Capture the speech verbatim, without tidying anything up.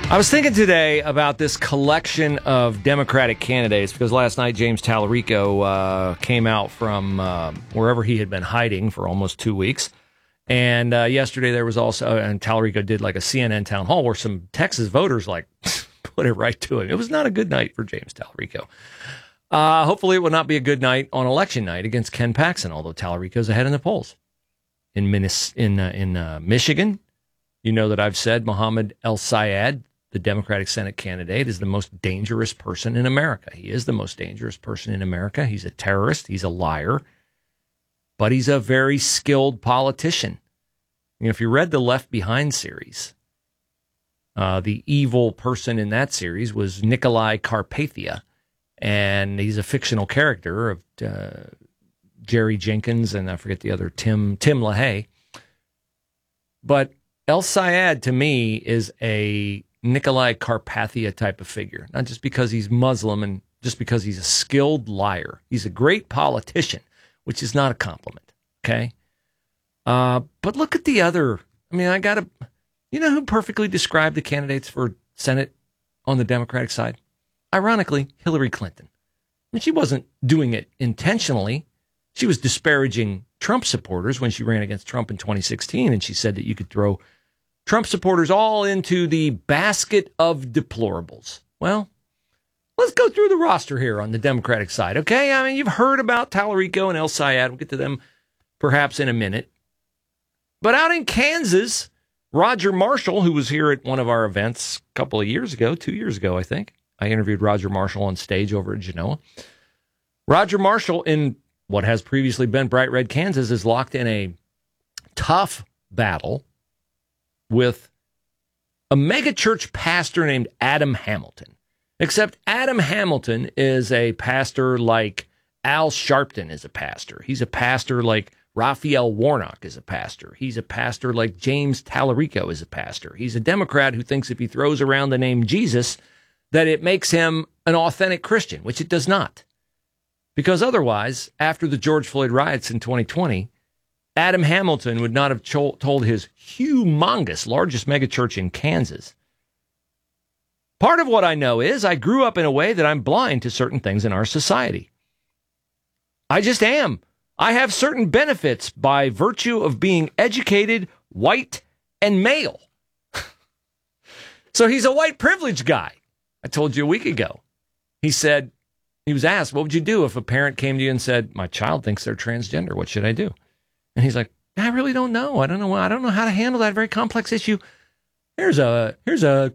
I was thinking today about this collection of Democratic candidates because last night James Tallarico uh, came out from uh, wherever he had been hiding for almost two weeks. And uh, yesterday there was also, and Tallarico did like a C N N town hall where some Texas voters like put it right to him. It was not a good night for James Tallarico. Uh, hopefully it will not be a good night on election night against Ken Paxton, although Tallarico's ahead in the polls. In, Minis- in, uh, in uh, Michigan, you know that I've said Mohammed El-Sayed, the Democratic Senate candidate, is the most dangerous person in America. He is the most dangerous person in America. He's a terrorist. He's a liar. But he's a very skilled politician. You know, if you read the Left Behind series, uh, the evil person in that series was Nikolai Carpathia. And he's a fictional character of uh, Jerry Jenkins and I forget the other, Tim, Tim LaHaye. But El-Sayed, to me, is a Nikolai Carpathia type of figure, not just because he's Muslim and just because he's a skilled liar. He's a great politician, which is not a compliment, okay? Uh, but look at the other. I mean, I got to, you know who perfectly described the candidates for Senate on the Democratic side? Ironically, Hillary Clinton. I mean, she wasn't doing it intentionally. She was disparaging Trump supporters when she ran against Trump in twenty sixteen, and she said that you could throw Trump supporters all into the basket of deplorables. Well, let's go through the roster here on the Democratic side, okay? I mean, you've heard about Tallarico and El-Sayed. We'll get to them perhaps in a minute. But out in Kansas, Roger Marshall, who was here at one of our events a couple of years ago, two years ago, I think. I interviewed Roger Marshall on stage over at Genoa. Roger Marshall, in what has previously been Bright Red, Kansas, is locked in a tough battle with a megachurch pastor named Adam Hamilton. Except Adam Hamilton is a pastor like Al Sharpton is a pastor. He's a pastor like Raphael Warnock is a pastor. He's a pastor like James Tallarico is a pastor. He's a Democrat who thinks if he throws around the name Jesus, that it makes him an authentic Christian, which it does not. Because otherwise, after the George Floyd riots in twenty twenty, Adam Hamilton would not have cho- told his humongous, largest megachurch in Kansas. Part of what I know is I grew up in a way that I'm blind to certain things in our society. I just am. I have certain benefits by virtue of being educated, white, and male. So he's a white privileged guy. I told you a week ago. He said, he was asked, what would you do if a parent came to you and said, my child thinks they're transgender, what should I do? And he's like, I really don't know. I don't know. I don't know how to handle that very complex issue. Here's a here's a